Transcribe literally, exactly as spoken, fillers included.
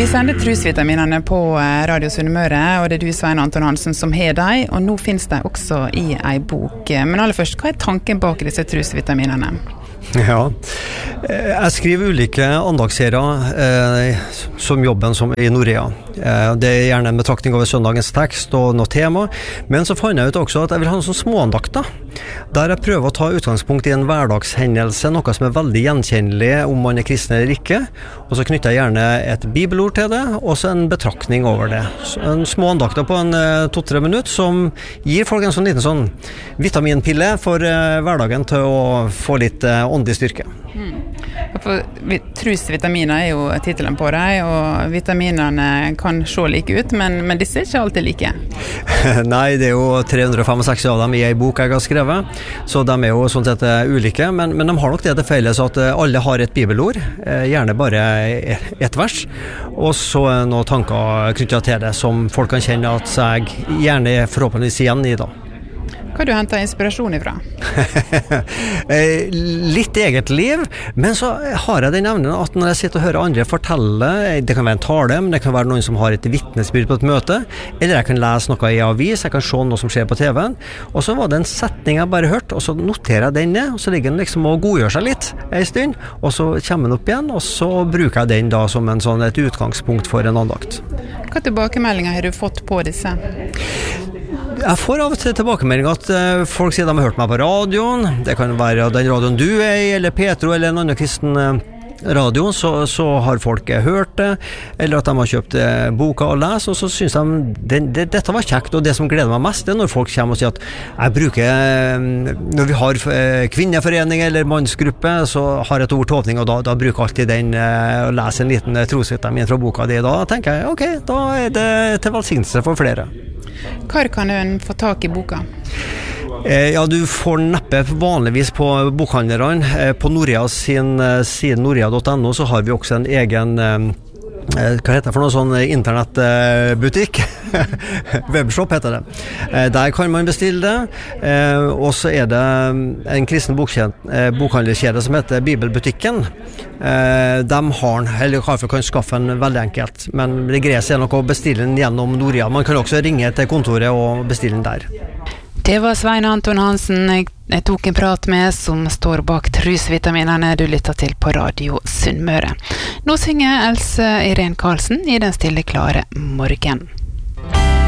Vi sender trusvitaminene på Radio Sunnmøre, og det er du, Svein Anton Hansen, som har deg, og nå finnes de også i en bok. Men aller først, hva er tanken bak disse trusvitaminene? Ja, jeg skriver ulike andagsserier eh, som jobben som i Norea. Eh, det er gjerne en betraktning over søndagens tekst og noe tema, men så fant jeg ut også at jeg vil ha noen sånne småandakter, der jeg prøver å ta utgangspunkt i en hverdagshendelse, noe som er veldig gjenkjennelig om man er kristen eller ikke, og så knytter jeg gjerne et bibelord til det, og så en betraktning over det. Så en små andakter på en eh, to-tre minutter som gir folk en sånn liten sånn vitaminpille for eh, hverdagen til å få litt eh, åndelig styrke. Mm. For trusvitaminer er jo titelen på deg, og vitaminene kan se like ut, men, men disse er ikke alltid like. Nei, det er jo tre hundre sekstifem av dem i en bok jeg har skrevet, så de er jo sånn sett ulike, men, men de har nok det til felles at alle har et bibelord, gjerne bare et vers, og så noen tanker knyttet til det som folk kan kjenne at jeg gjerne forhåpentligvis igjen i da. Hva har du hentet inspirasjon ifra? Litt eget liv, men så har jeg den evnen at når jeg sitter og hører andre fortelle, det kan være en tale, men det kan være noen som har et vittnesbyrd på et møte, eller jeg kan lese noe i avis, jeg kan se noe som skjer på T V-en, og så var det en setning jeg bare hørte, og så noterer jeg den ned, og så ligger den liksom og godgjør seg litt en stund, og så kommer den opp igjen, og så bruker jeg den da som en sånn, et utgangspunkt for en andakt. Hva tilbakemeldinger har du fått på disse? Jeg får av og til tilbakemelding at uh, folk sier de har hørt meg på radioen, det kan være den radioen du er i, eller Petro, eller en annen kristen uh, radio, så, så har folk uh, hørt det, eller at de har kjøpt uh, boka og lest, og så synes de det, det, dette var kjekt, og det som gleder meg mest, det er når folk kommer og sier at jeg bruker, uh, når vi har uh, kvinneforening eller mannsgruppe, så har jeg et ord til åpning, og da, da bruker jeg alltid den uh, og leser en liten uh, trosvitamin fra boka di, da tenker jeg, ok, da er det til velsignelse for flere. Hvor kan du få tak i boka? Eh, ja, du får neppe vanligvis på bokhandlerne. Eh, på Norea sin eh, side norea punktum no så har vi også en egen eh, hva heter det for noe sånn internettbutikk? Webshop heter det. Eh, der kan man bestille det. Eh, og så er det en kristen eh, bokhandlerkjede som heter Bibelbutikken. Eh, de har den, eller kanskje kan skaffe den veldig enkelt, men det greier seg nok å bestille den gjennom Norea. Man kan også ringe til kontoret og bestille den der. Det var Svein Anton Hansen jeg, jeg tok en prat med, som står bak trusvitaminene du lytter til på Radio Sunnmøre. Nå synger Else Irene Karlsen i Den stille klare morgen.